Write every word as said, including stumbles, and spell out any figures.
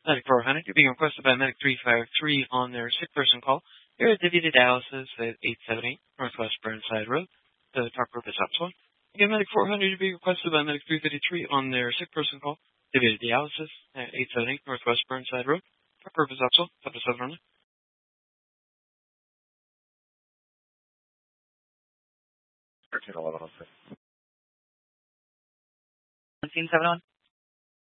Medic four hundred, you're being requested by Medic three five three on their sick person call. You're at Divvy to dialysis at eight seventy Northwest Burnside Road. The talk group is Upswell. Again, Medic four hundred, you're being requested by Medic three fifty-three on their sick person call. Divvy to dialysis at eight seventy Northwest Burnside Road. Talk group is Upswell. Top of seven hundred. thirteen eleven oh six. seventeen seven oh one.